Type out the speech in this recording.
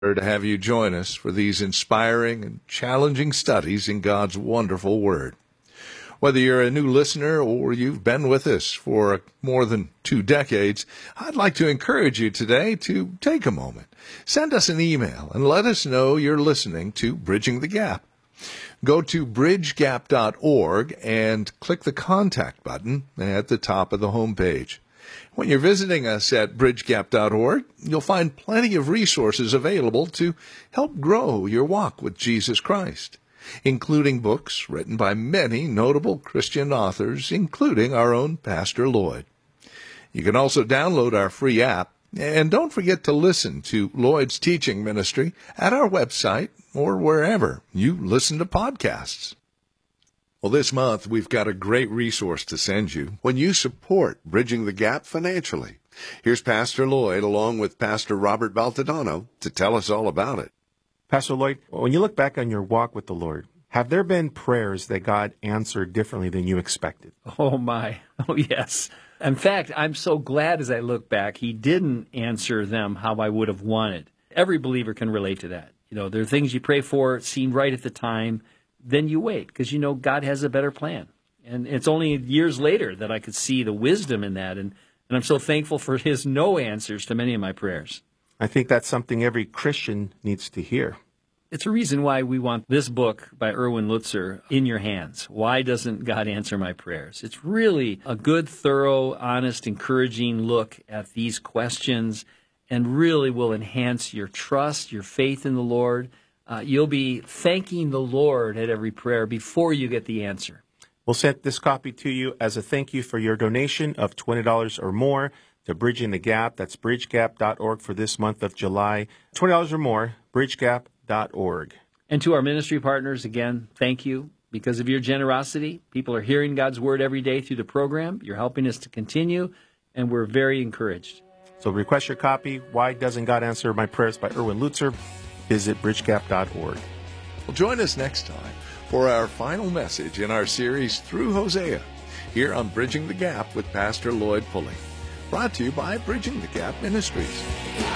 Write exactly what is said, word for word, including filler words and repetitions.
to have you join us for these inspiring and challenging studies in God's wonderful Word. Whether you're a new listener or you've been with us for more than two decades, I'd like to encourage you today to take a moment. Send us an email and let us know you're listening to Bridging the Gap. Go to bridge gap dot org and click the Contact button at the top of the home page. When you're visiting us at bridge gap dot org, you'll find plenty of resources available to help grow your walk with Jesus Christ, including books written by many notable Christian authors, including our own Pastor Lloyd. You can also download our free app, and don't forget to listen to Lloyd's teaching ministry at our website or wherever you listen to podcasts. Well, this month we've got a great resource to send you when you support Bridging the Gap financially. Here's Pastor Lloyd along with Pastor Robert Baltodano to tell us all about it. Pastor Lloyd, when you look back on your walk with the Lord, have there been prayers that God answered differently than you expected? Oh, my. Oh, yes. In fact, I'm so glad as I look back, he didn't answer them how I would have wanted. Every believer can relate to that. You know, there are things you pray for, it seemed right at the time, then you wait because you know God has a better plan. And it's only years later that I could see the wisdom in that, and, and I'm so thankful for his no answers to many of my prayers. I think that's something every Christian needs to hear. It's a reason why we want this book by Erwin Lutzer in your hands. Why doesn't God answer my prayers? It's really a good, thorough, honest, encouraging look at these questions and really will enhance your trust, your faith in the Lord. Uh, you'll be thanking the Lord at every prayer before you get the answer. We'll send this copy to you as a thank you for your donation of twenty dollars or more to Bridging the Gap. That's bridge gap dot org for this month of July. twenty dollars or more, bridge gap dot org. And to our ministry partners, again, thank you. Because of your generosity, people are hearing God's Word every day through the program. You're helping us to continue, and we're very encouraged. So request your copy, Why Doesn't God Answer My Prayers by Erwin Lutzer. Visit bridge gap dot org. Well, join us next time for our final message in our series Through Hosea, here on Bridging the Gap with Pastor Lloyd Pulley. Brought to you by Bridging the Gap Ministries.